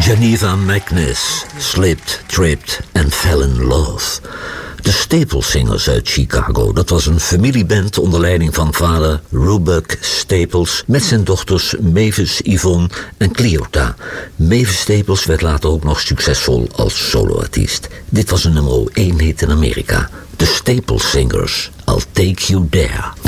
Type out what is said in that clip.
Geneva Magnus slipped, tripped and fell in love. De Staples Singers uit Chicago, dat was een familieband onder leiding van vader Rubeck Staples met zijn dochters Mavis, Yvonne en Cleota. Mavis Staples werd later ook nog succesvol als soloartiest. Dit was een nummer 1 hit in Amerika. De Staples Singers, I'll Take You There.